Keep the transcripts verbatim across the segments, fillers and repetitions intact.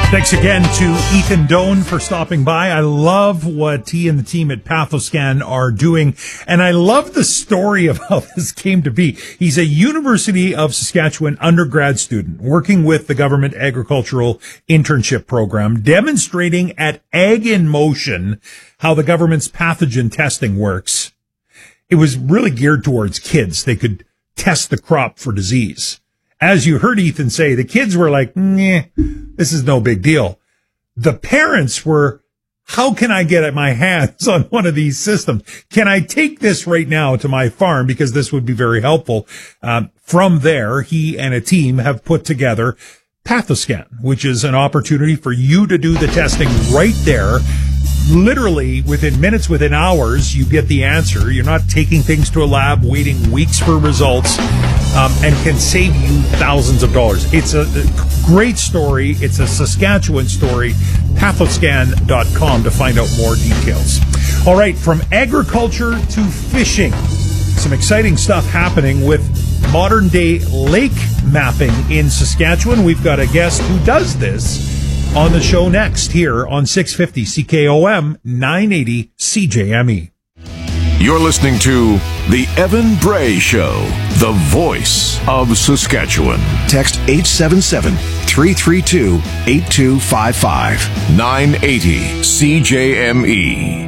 Thanks again to Ethan Doan for stopping by. I love what he and the team at Pathoscan are doing, and I love the story of how this came to be. He's a University of Saskatchewan undergrad student working with the government agricultural internship program, demonstrating at Ag in Motion how the government's pathogen testing works. It was really geared towards kids. They could test the crop for disease. As you heard Ethan say, the kids were like, nah, this is no big deal. The parents were, how can I get my hands on one of these systems? Can I take this right now to my farm? Because this would be very helpful. Um, from there, he and a team have put together Pathoscan, which is an opportunity for you to do the testing right there. Literally within minutes, within hours, you get the answer. You're not taking things to a lab, waiting weeks for results, um, and can save you thousands of dollars. It's a, a great story. It's a Saskatchewan story. Pathoscan dot com to find out more details. All right, from agriculture to fishing. Some exciting stuff happening with modern day lake mapping in Saskatchewan. We've got a guest who does this on the show next here on six fifty C K O M, nine eighty C J M E. You're listening to The Evan Bray Show, the voice of Saskatchewan. Text eight seven seven, three three two, eight two five five. nine eighty C J M E.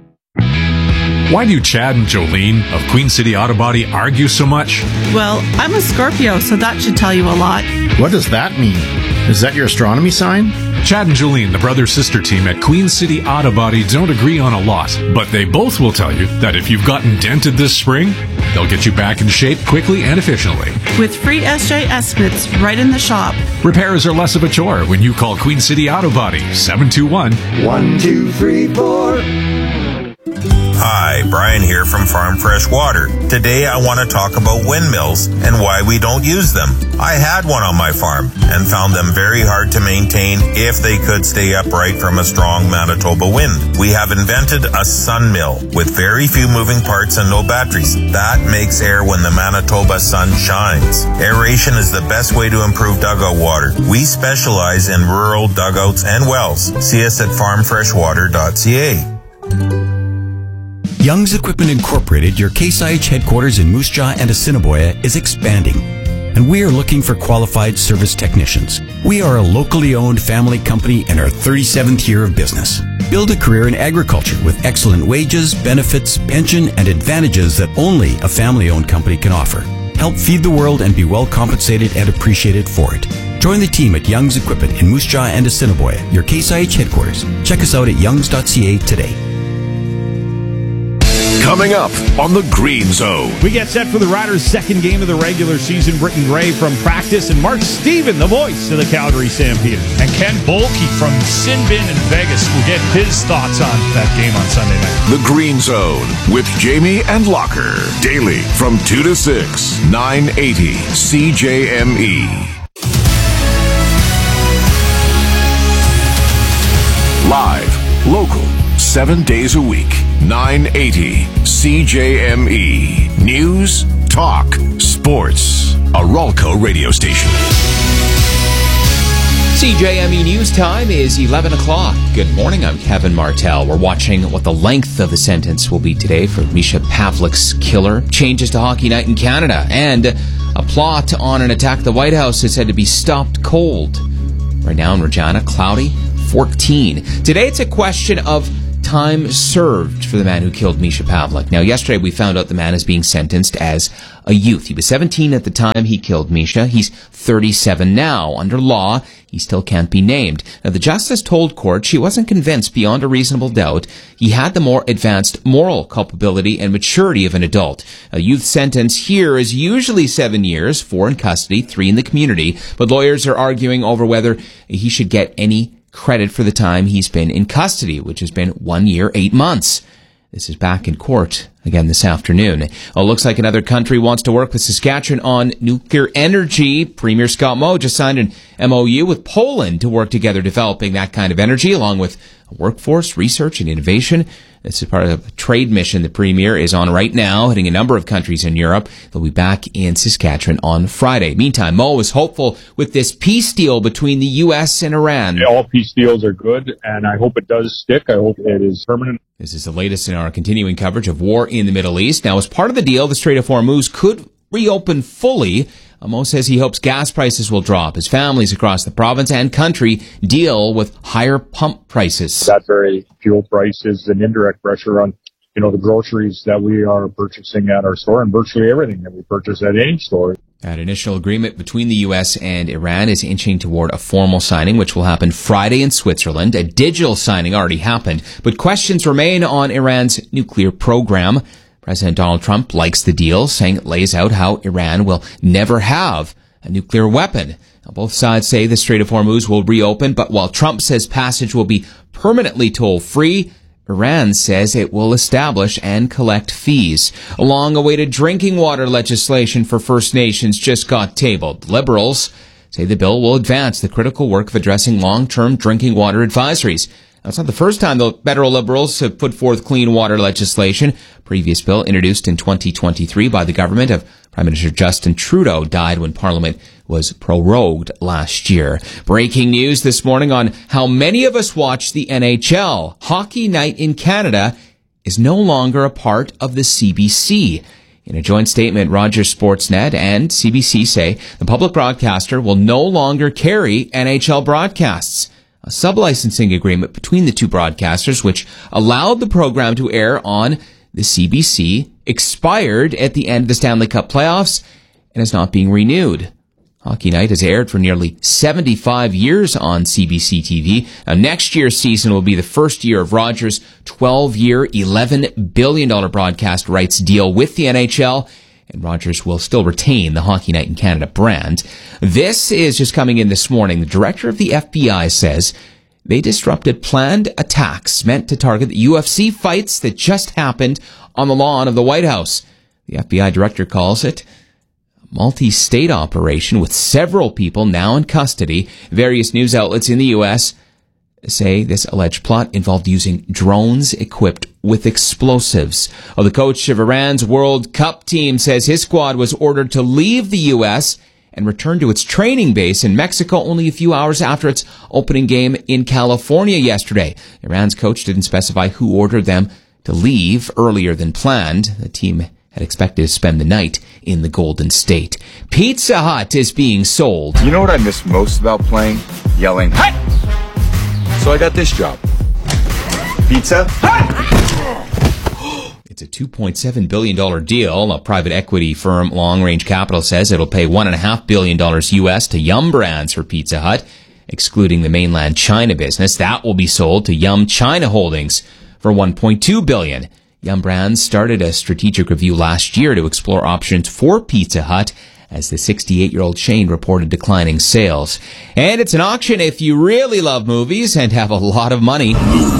Why do Chad and Jolene of Queen City Auto Body argue so much? Well, I'm a Scorpio, so that should tell you a lot. What does that mean? Is that your astronomy sign? Chad and Jolene, the brother-sister team at Queen City Auto Body, don't agree on a lot, but they both will tell you that if you've gotten dented this spring, they'll get you back in shape quickly and efficiently. With free S J estimates right in the shop. Repairs are less of a chore when you call Queen City Auto Body, seven two one, one two three four. Hi, Brian here from Farm Fresh Water. Today I want to talk about windmills and why we don't use them. I had one on my farm and found them very hard to maintain if they could stay upright from a strong Manitoba wind. We have invented a sun mill with very few moving parts and no batteries. That makes air when the Manitoba sun shines. Aeration is the best way to improve dugout water. We specialize in rural dugouts and wells. See us at farm fresh water dot c a. Young's Equipment Incorporated, your Case I H headquarters in Moose Jaw and Assiniboia, is expanding, and we are looking for qualified service technicians. We are a locally owned family company in our thirty-seventh year of business. Build a career in agriculture with excellent wages, benefits, pension, and advantages that only a family-owned company can offer. Help feed the world and be well compensated and appreciated for it. Join the team at Young's Equipment in Moose Jaw and Assiniboia, your Case I H headquarters. Check us out at youngs dot c a today. Coming up on the Green Zone. We get set for the Riders' second game of the regular season. Britton Gray from practice and Mark Steven, the voice of the Calgary Stampeders. And Ken Bolke from Sinbin in Vegas will get his thoughts on that game on Sunday night. The Green Zone with Jamie and Locker. Daily from two to six, nine eighty C J M E. Live, local, seven days a week. nine eighty C J M E. News, talk, sports. A Ralco radio station. C J M E News time is eleven o'clock. Good morning, I'm Kevin Martell. We're watching what the length of the sentence will be today for Misha Pavlik's killer. Changes to Hockey Night in Canada. And a plot on an attack at the White House is said to be stopped cold. Right now in Regina, cloudy, fourteen. Today it's a question of time served for the man who killed Misha Pavlik. Now, yesterday we found out the man is being sentenced as a youth. He was seventeen at the time he killed Misha. He's thirty-seven now. Under law, he still can't be named. Now, the justice told court she wasn't convinced beyond a reasonable doubt he had the more advanced moral culpability and maturity of an adult. A youth sentence here is usually seven years, four in custody, three in the community, but lawyers are arguing over whether he should get any credit for the time he's been in custody, which has been one year, eight months. This is back in court again this afternoon. Well, it looks like another country wants to work with Saskatchewan on nuclear energy. Premier Scott Moe just signed an M O U with Poland to work together developing that kind of energy, along with workforce, research, and innovation. This is part of a trade mission the Premier is on right now, hitting a number of countries in Europe. They'll be back in Saskatchewan on Friday. Meantime, Moe is hopeful with this peace deal between the U S and Iran. Yeah, all peace deals are good, and I hope it does stick. I hope it is permanent. This is the latest in our continuing coverage of war in the Middle East. Now, as part of the deal, the Strait of Hormuz could reopen fully. Moe says he hopes gas prices will drop as families across the province and country deal with higher pump prices. That very fuel prices and indirect pressure on, you know, the groceries that we are purchasing at our store and virtually everything that we purchase at any store. That initial agreement between the U S and Iran is inching toward a formal signing, which will happen Friday in Switzerland. A digital signing already happened, but questions remain on Iran's nuclear program. President Donald Trump likes the deal, saying it lays out how Iran will never have a nuclear weapon. Now, both sides say the Strait of Hormuz will reopen, but while Trump says passage will be permanently toll-free, Iran says it will establish and collect fees. A long-awaited drinking water legislation for First Nations just got tabled. Liberals say the bill will advance the critical work of addressing long-term drinking water advisories. Now, it's not the first time the federal Liberals have put forth clean water legislation. A previous bill introduced in twenty twenty-three by the government of Prime Minister Justin Trudeau died when Parliament was prorogued last year. Breaking news this morning on how many of us watch the N H L. Hockey Night in Canada is no longer a part of the C B C. In a joint statement, Rogers Sportsnet and C B C say the public broadcaster will no longer carry N H L broadcasts. A sub-licensing agreement between the two broadcasters, which allowed the program to air on the C B C, expired at the end of the Stanley Cup playoffs and is not being renewed. Hockey Night has aired for nearly seventy-five years on C B C T V. Now, next year's season will be the first year of Rogers' twelve-year, eleven billion dollars broadcast rights deal with the N H L, and Rogers will still retain the Hockey Night in Canada brand. This is just coming in this morning. The director of the F B I says they disrupted planned attacks meant to target the U F C fights that just happened on the lawn of the White House. The F B I director calls it a multi-state operation with several people now in custody. Various news outlets in the U S say this alleged plot involved using drones equipped with explosives. Well, the coach of Iran's World Cup team says his squad was ordered to leave the U S and return to its training base in Mexico only a few hours after its opening game in California yesterday. Iran's coach didn't specify who ordered them to leave earlier than planned. The team had expected to spend the night in the Golden State. Pizza Hut is being sold. You know what I miss most about playing? Yelling, "Hut!" So I got this job. Pizza Hut! It's a two point seven billion dollars deal. A private equity firm, Long Range Capital, says it'll pay one point five billion dollars U S to Yum Brands for Pizza Hut, excluding the mainland China business. That will be sold to Yum China Holdings for one point two billion dollars. Yum Brands started a strategic review last year to explore options for Pizza Hut as the sixty-eight-year-old chain reported declining sales. And it's an auction if you really love movies and have a lot of money.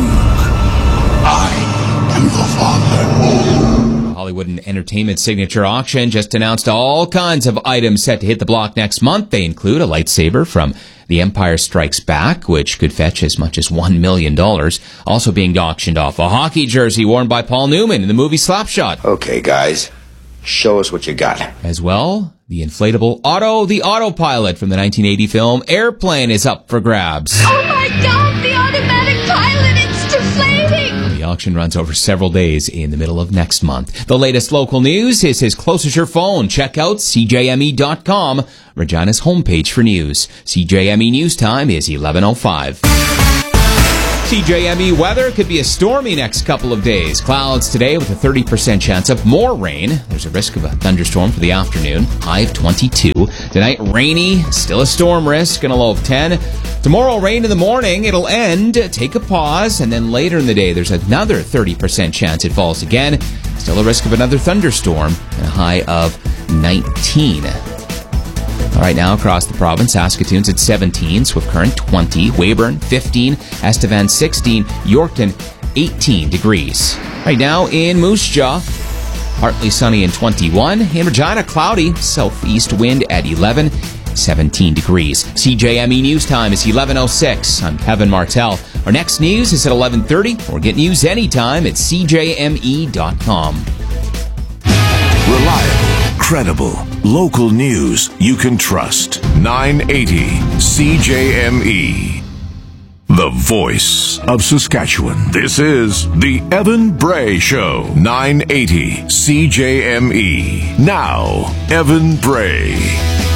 I am the father. Hollywood and Entertainment Signature Auction just announced all kinds of items set to hit the block next month. They include a lightsaber from The Empire Strikes Back, which could fetch as much as one million dollars. Also being auctioned off, a hockey jersey worn by Paul Newman in the movie Slapshot. Okay, guys, show us what you got. As well, the inflatable Otto the Autopilot from the nineteen eighty film Airplane is up for grabs. Oh my God, the automatic pilot, it's deflating! The auction runs over several days in the middle of next month. The latest local news is as close as your phone. Check out C J M E dot com, Regina's homepage for news. C J M E News Time is eleven oh five. C J M E weather could be a stormy next couple of days. Clouds today with a thirty percent chance of more rain. There's a risk of a thunderstorm for the afternoon. High of twenty-two. Tonight, rainy. Still a storm risk and a low of ten. Tomorrow, rain in the morning. It'll end. Take a pause. And then later in the day, there's another thirty percent chance it falls again. Still a risk of another thunderstorm and a high of nineteen. All right, now across the province, Saskatoon's at seventeen, Swift Current twenty, Weyburn fifteen, Estevan sixteen, Yorkton eighteen degrees. Right now in Moose Jaw, Partly sunny and twenty-one. In Regina, cloudy. Southeast wind at eleven. seventeen degrees. C J M E News Time is eleven oh six. I'm Kevin Martell. Our next news is at eleven thirty. Or get news anytime at c j m e dot com. Reliable, credible, local news you can trust. nine eighty C J M E. The voice of Saskatchewan. This is the Evan Bray Show. nine eighty C J M E. Now, Evan Bray.